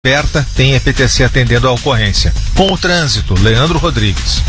aberta, tem EPTC atendendo a ocorrência. Com o trânsito, Leandro Rodrigues.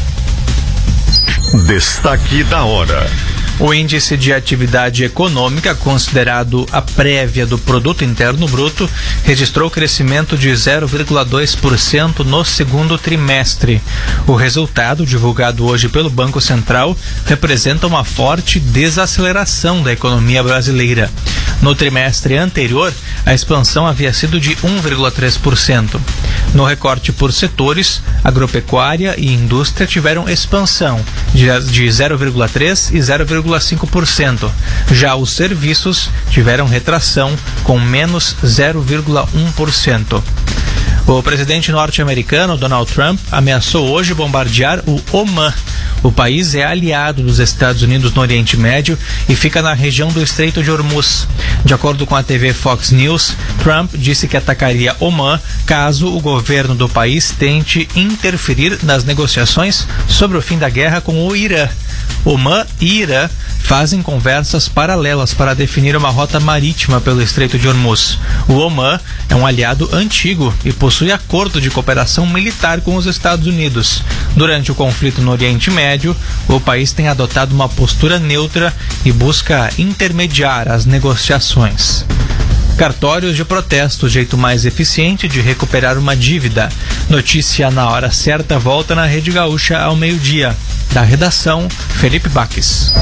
Destaque da hora. O índice de atividade econômica, considerado a prévia do Produto Interno Bruto, registrou crescimento de 0,2% no segundo trimestre. O resultado, divulgado hoje pelo Banco Central, representa uma forte desaceleração da economia brasileira. No trimestre anterior, a expansão havia sido de 1,3%. No recorte por setores, agropecuária e indústria tiveram expansão de 0,3% e 0,5%. Já os serviços tiveram retração com menos 0,1%. O presidente norte-americano Donald Trump ameaçou hoje bombardear o Omã. O país é aliado dos Estados Unidos no Oriente Médio e fica na região do Estreito de Hormuz. De acordo com a TV Fox News, Trump disse que atacaria Omã caso o governo do país tente interferir nas negociações sobre o fim da guerra com o Irã. Omã e Irã fazem conversas paralelas para definir uma rota marítima pelo Estreito de Hormuz. O Omã é um aliado antigo e possui acordo de cooperação militar com os Estados Unidos. Durante o conflito no Oriente Médio, o país tem adotado uma postura neutra e busca intermediar as negociações. Cartórios de protesto, o jeito mais eficiente de recuperar uma dívida. Notícia na hora certa volta na Rede Gaúcha ao meio-dia. Da redação, Felipe Baques.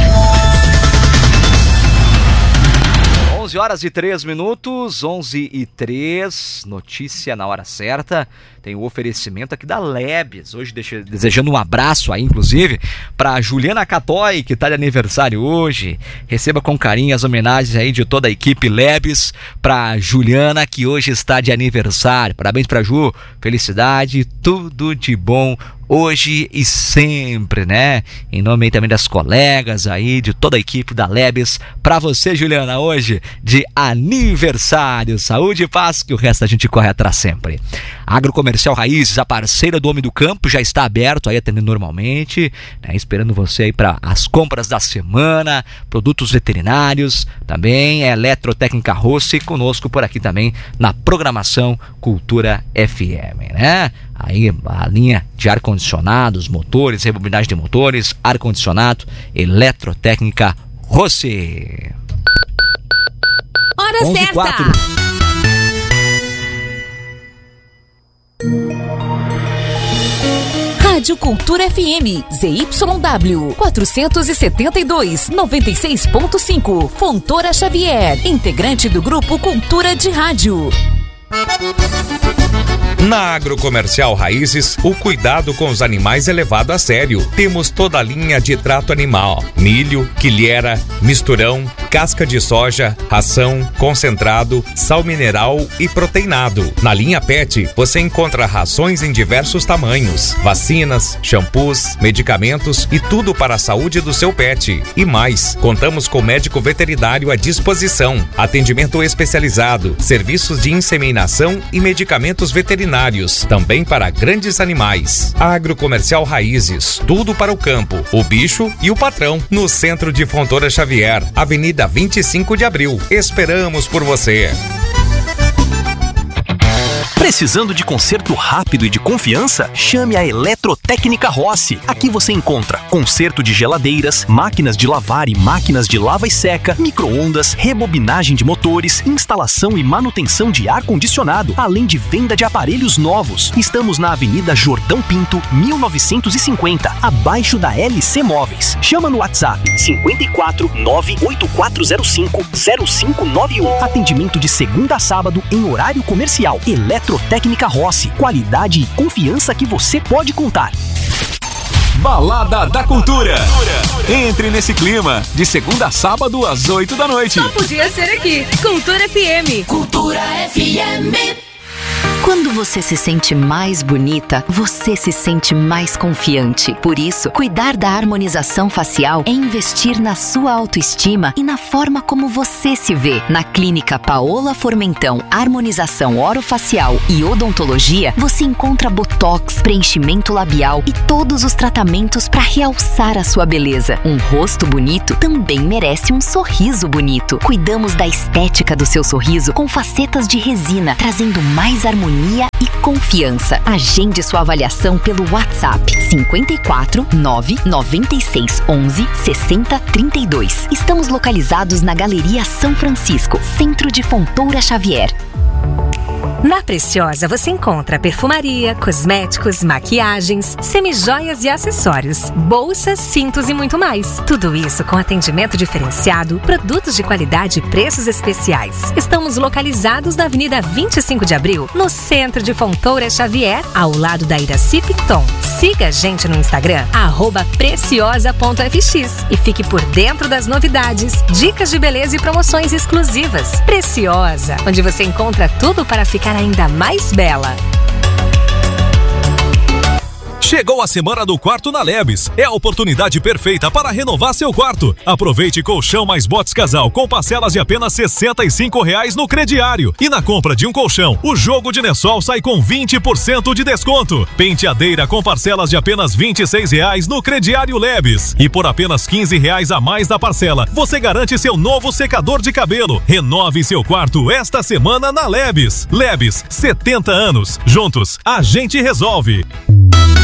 11h03, 11h03, notícia na hora certa. Tem o oferecimento aqui da Lebes. Hoje desejando um abraço aí, inclusive, para Juliana Catoy, que está de aniversário hoje. Receba com carinho as homenagens aí de toda a equipe Lebes para Juliana, que hoje está de aniversário. Parabéns para Ju, felicidade, tudo de bom hoje e sempre, né? Em nome aí também das colegas aí, de toda a equipe da Lebes, para você, Juliana, hoje de aniversário. Saúde e paz, que o resto a gente corre atrás sempre. Agrocomercial Raízes, a parceira do Homem do Campo, já está aberto aí, atendendo normalmente, né? Esperando você aí para as compras da semana, produtos veterinários, também Eletrotécnica Rossi, conosco por aqui também na programação Cultura FM, né? Aí a linha de ar-condicionados, motores, rebobinagem de motores, ar-condicionado, Eletrotécnica Rossi. Hora certa! Rádio Cultura FM, ZYW 472, 96.5, Fontoura Xavier, integrante do Grupo Cultura de Rádio. Na Agrocomercial Raízes, o cuidado com os animais é levado a sério. Temos toda a linha de trato animal: milho, quilhera, misturão, casca de soja, ração, concentrado, sal mineral e proteinado. Na linha PET, você encontra rações em diversos tamanhos, vacinas, shampoos, medicamentos e tudo para a saúde do seu pet. E mais, contamos com médico veterinário à disposição, atendimento especializado, serviços de inseminação e medicamentos veterinários, também para grandes animais. Agrocomercial Raízes, tudo para o campo, o bicho e o patrão. No centro de Fontoura Xavier, Avenida 25 de Abril. Esperamos por você. Precisando de conserto rápido e de confiança? Chame a Eletrotécnica Rossi. Aqui você encontra conserto de geladeiras, máquinas de lavar e máquinas de lava e seca, micro-ondas, rebobinagem de motores, instalação e manutenção de ar-condicionado, além de venda de aparelhos novos. Estamos na Avenida Jordão Pinto, 1950, abaixo da LC Móveis. Chama no WhatsApp 54 98405 0591. Atendimento de segunda a sábado em horário comercial. Eletrotécnica Rossi, qualidade e confiança que você pode contar. Balada da Cultura. Entre nesse clima, de segunda a sábado às 8 da noite. Só podia ser aqui, Cultura FM. Cultura FM. Quando você se sente mais bonita, você se sente mais confiante. Por isso, cuidar da harmonização facial é investir na sua autoestima e na forma como você se vê. Na Clínica Paola Formentão Harmonização Orofacial e Odontologia, você encontra botox, preenchimento labial e todos os tratamentos para realçar a sua beleza. Um rosto bonito também merece um sorriso bonito. Cuidamos da estética do seu sorriso com facetas de resina, trazendo mais harmonia e confiança. Agende sua avaliação pelo WhatsApp 54 996 11 60 32. Estamos localizados na Galeria São Francisco, centro de Fontoura Xavier. Na Preciosa você encontra perfumaria, cosméticos, maquiagens, semijoias e acessórios, bolsas, cintos e muito mais. Tudo isso com atendimento diferenciado, produtos de qualidade e preços especiais. Estamos localizados na Avenida 25 de Abril, no centro de Fontoura Xavier, ao lado da Iraci Picton. Siga a gente no Instagram, @preciosa.fx, e fique por dentro das novidades, dicas de beleza e promoções exclusivas. Preciosa, onde você encontra tudo para ficar ainda mais bela. Chegou a semana do quarto na Lebes. É a oportunidade perfeita para renovar seu quarto. Aproveite colchão mais box casal com parcelas de apenas R$ 65,00 no crediário. E na compra de um colchão, o jogo de lençol sai com 20% de desconto. Penteadeira com parcelas de apenas R$ 26,00 no crediário Lebes. E por apenas R$ 15,00 a mais na parcela, você garante seu novo secador de cabelo. Renove seu quarto esta semana na Lebes. Lebes, 70 anos. Juntos, a gente resolve.